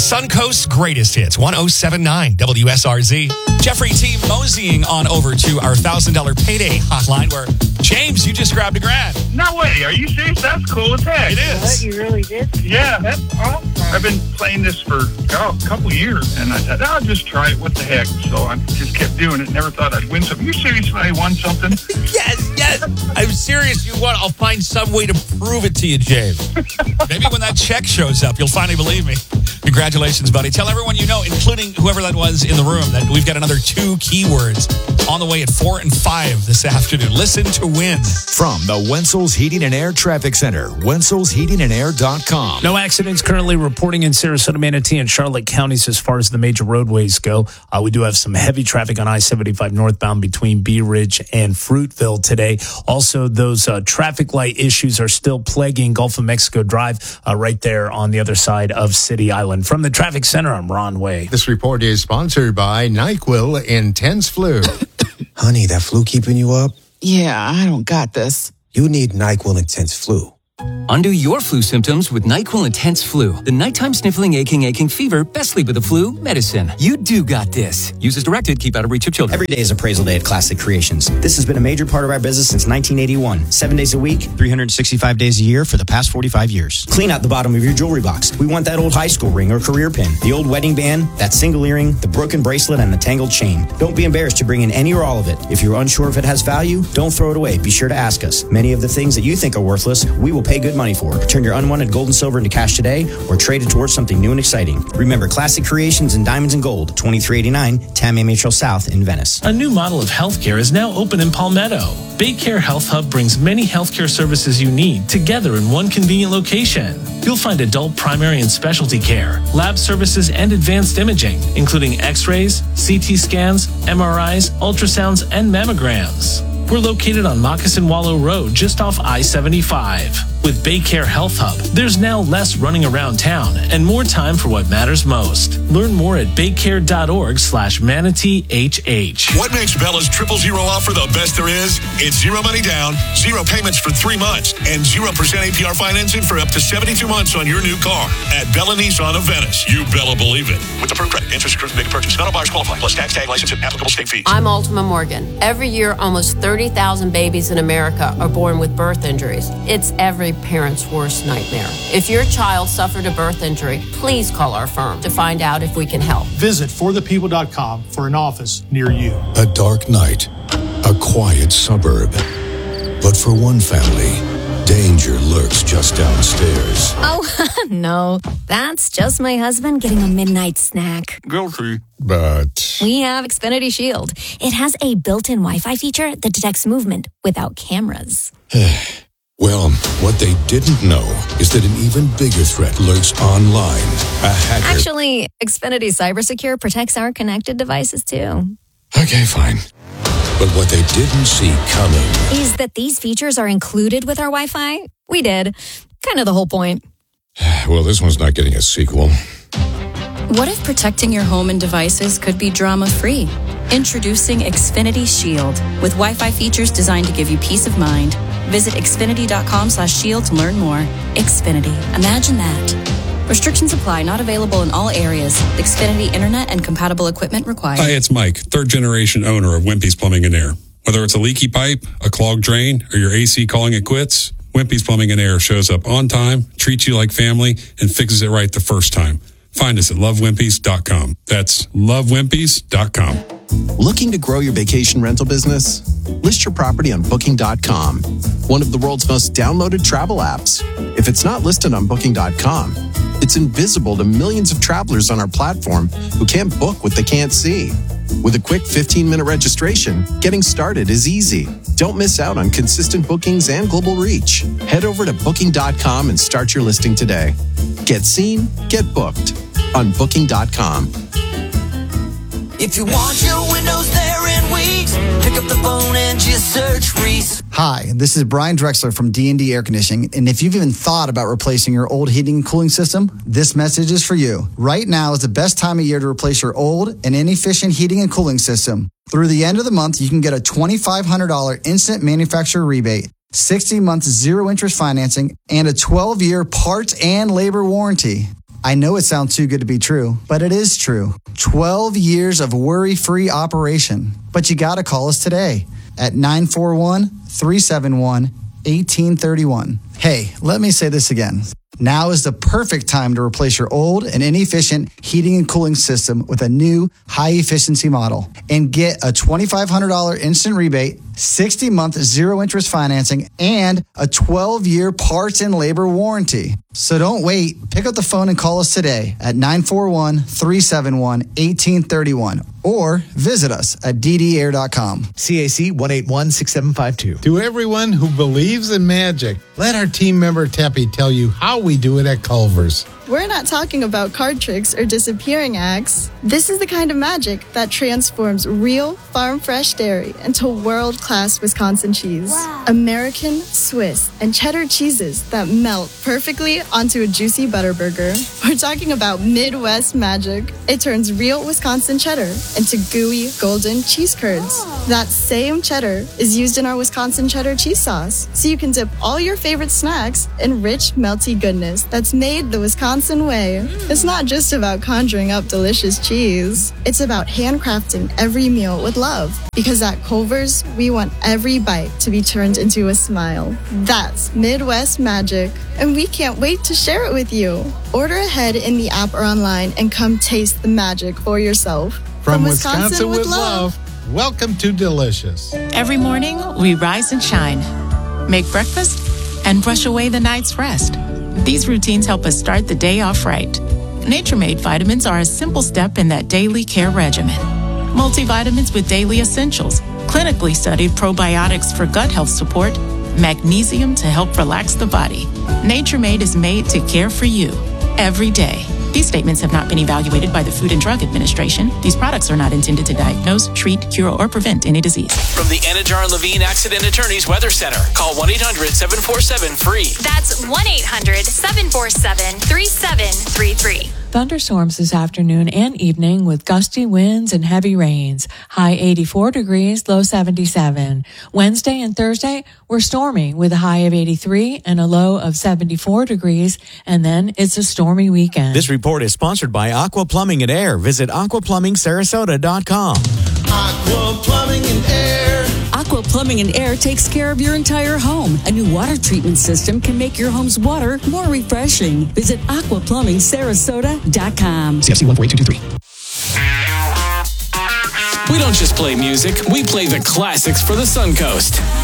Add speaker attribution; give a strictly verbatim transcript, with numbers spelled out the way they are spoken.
Speaker 1: Suncoast's greatest hits, one oh seven point nine W S R Z. Jeffrey T. moseying on over to our one thousand dollars payday hotline where, James, you just grabbed a grand.
Speaker 2: No way. Are you serious? That's cool as heck.
Speaker 1: It is.
Speaker 3: What, you really did?
Speaker 2: Yeah, that's awesome. I've been playing this for oh, a couple years, and I said, I'll just try it. What the heck? So I just kept doing it. Never thought I'd win something. You serious when I won something?
Speaker 4: Yes, yes. I'm serious. You want? I'll find some way to prove it to you, James.
Speaker 1: Maybe when that check shows up, you'll finally believe me. Congratulations, buddy. Tell everyone you know, including whoever that was in the room, that we've got another two keywords on the way at four and five this afternoon. Listen to win.
Speaker 5: From the Wenzel's Heating and Air Traffic Center, Wenzel's Heating and Air dot com.
Speaker 6: No accidents currently reporting in Sarasota, Manatee, and Charlotte counties as far as the major roadways go. Uh, we do have some heavy traffic on I seventy-five northbound between Bee Ridge and Fruitville today. Also, those uh, traffic light issues are still plaguing Gulf of Mexico Drive uh, right there on the other side of City Island. From the traffic center, I'm Ron Way.
Speaker 7: This report is sponsored by NyQuil Intense Flu.
Speaker 8: Honey, that flu keeping you up?
Speaker 9: Yeah, I don't got this.
Speaker 8: You need NyQuil Intense Flu.
Speaker 10: Undo your flu symptoms with NyQuil Intense Flu. The nighttime sniffling, aching, aching fever, best sleep with the flu medicine. You do got this. Use as directed. Keep out of reach of children.
Speaker 11: Every day is appraisal day at Classic Creations. This has been a major part of our business since nineteen eighty-one. Seven days a week, three hundred sixty-five days a year for the past forty-five years. Clean out the bottom of your jewelry box. We want that old high school ring or career pin, the old wedding band, that single earring, the broken bracelet, and the tangled chain. Don't be embarrassed to bring in any or all of it. If you're unsure if it has value, don't throw it away. Be sure to ask us. Many of the things that you think are worthless, we will pay good money for. Turn your unwanted gold and silver into cash today or trade it towards something new and exciting. Remember, Classic Creations in Diamonds and Gold, twenty-three eighty-nine Tam Amery Trail South in Venice.
Speaker 6: A new model of healthcare is now open in Palmetto. Baycare Health Hub brings many healthcare services you need together in one convenient location. You'll find adult primary and specialty care, lab services, and advanced imaging, including x-rays, C T scans, M R Is, ultrasounds, and mammograms. We're located on Moccasin Wallow Road, just off I seventy-five. With Baycare Health Hub, there's now less running around town and more time for what matters most. Learn more at baycare.org slash manatee HH.
Speaker 12: What makes Bella's triple zero offer the best there is? It's zero money down, zero payments for three months, and zero percent A P R financing for up to seventy-two months on your new car at Bella Nissan of Venice. You Bella believe it. With approved credit, interest accrues with big purchase. Not all buyers qualify, plus tax, tag, license, and applicable state fees.
Speaker 13: I'm Ultima Morgan. Every year, almost thirty thousand babies in America are born with birth injuries. It's every parent's worst nightmare. If your child suffered a birth injury, please call our firm to find out if we can help.
Speaker 14: Visit for the people dot com for an office near you.
Speaker 15: A dark night, a quiet suburb. But for one family, danger lurks just downstairs.
Speaker 16: Oh, no. That's just my husband getting a midnight snack.
Speaker 15: Guilty. But
Speaker 16: We have Xfinity Shield. It has a built-in Wi-Fi feature that detects movement without cameras.
Speaker 15: well, what they didn't know is that an even bigger threat lurks online. A hacker.
Speaker 16: Actually, Xfinity CyberSecure protects our connected devices, too.
Speaker 15: Okay, fine. But what they didn't see coming
Speaker 16: is that these features are included with our Wi-Fi. We did. Kind of the whole point.
Speaker 15: Well, this one's not getting a sequel.
Speaker 17: What if protecting your home and devices could be drama-free? Introducing Xfinity Shield with Wi-Fi features designed to give you peace of mind. Visit xfinity.com slash shield to learn more. Xfinity. Imagine that. Restrictions apply. Not available in all areas. Xfinity Internet and compatible equipment required.
Speaker 18: Hi, it's Mike, third generation owner of Wimpy's Plumbing and Air. Whether it's a leaky pipe, a clogged drain, or your A C calling it quits, Wimpy's Plumbing and Air shows up on time, treats you like family, and fixes it right the first time. Find us at love wimpys dot com. That's love wimpys dot com.
Speaker 19: Looking to grow your vacation rental business? List your property on booking dot com, one of the world's most downloaded travel apps. If it's not listed on booking dot com, it's invisible to millions of travelers on our platform who can't book what they can't see. With a quick fifteen-minute registration, getting started is easy. Don't miss out on consistent bookings and global reach. Head over to booking dot com and start your listing today. Get seen, get booked on booking dot com.
Speaker 20: If you want your windows there in weeks, pick up the phone and just search Reese.
Speaker 21: Hi, this is Brian Drexler from D and D Air Conditioning, and if you've even thought about replacing your old heating and cooling system, this message is for you. Right now is the best time of year to replace your old and inefficient heating and cooling system. Through the end of the month, you can get a twenty-five hundred dollars instant manufacturer rebate, sixty months zero interest financing, and a twelve-year parts and labor warranty. I know it sounds too good to be true, but it is true. twelve years of worry-free operation. But you gotta call us today at nine four one, three seven one, one eight three one. Hey, let me say this again. Now is the perfect time to replace your old and inefficient heating and cooling system with a new high-efficiency model and get a twenty-five hundred dollars instant rebate, sixty-month zero-interest financing, and a twelve-year parts and labor warranty. So don't wait. Pick up the phone and call us today at nine four one, three seven one, one eight three one or visit us at d d air dot com.
Speaker 3: C A C one eight one, six seven five two.
Speaker 7: To everyone who believes in magic, let our team member Teppy tell you how we do it at Culver's.
Speaker 22: We're not talking about card tricks or disappearing acts. This is the kind of magic that transforms real farm fresh dairy into world-class Wisconsin cheese. Wow. American, Swiss, and cheddar cheeses that melt perfectly onto a juicy butter burger. We're talking about Midwest magic. It turns real Wisconsin cheddar into gooey, golden cheese curds. Oh. That same cheddar is used in our Wisconsin cheddar cheese sauce, so you can dip all your favorite snacks in rich, melty goodness that's made the Wisconsin way. It's not just about conjuring up delicious cheese. It's about handcrafting every meal with love. Because at Culver's, we want every bite to be turned into a smile. That's Midwest magic, and we can't wait to share it with you. Order ahead in the app or online and come taste the magic for yourself.
Speaker 7: From, From Wisconsin, Wisconsin with, with love, love, welcome to Delicious.
Speaker 23: Every morning, we rise and shine, make breakfast, and brush away the night's rest. These routines help us start the day off right. Nature Made vitamins are a simple step in that daily care regimen. Multivitamins with daily essentials, clinically studied probiotics for gut health support, magnesium to help relax the body. Nature Made is made to care for you every day. These statements have not been evaluated by the Food and Drug Administration. These products are not intended to diagnose, treat, cure, or prevent any disease.
Speaker 24: From the Anajar and Levine Accident Attorneys Weather Center, call one eight hundred, seven four seven, F R E E.
Speaker 25: That's one eight hundred, seven four seven, three seven three three.
Speaker 26: Thunderstorms this afternoon and evening with gusty winds and heavy rains. High eighty-four degrees, low seventy-seven. Wednesday and Thursday were stormy with a high of eighty-three and a low of seventy-four degrees. And then it's a stormy weekend.
Speaker 27: This report is sponsored by Aqua Plumbing and Air. Visit aqua plumbing sarasota dot com.
Speaker 20: Aqua Plumbing and Air.
Speaker 28: Aqua Plumbing and Air takes care of your entire home. A new water treatment system can make your home's water more refreshing. Visit aqua plumbing sarasota dot com.
Speaker 3: C F C one four eight two two three.
Speaker 24: We don't just play music, we play the classics for the Suncoast.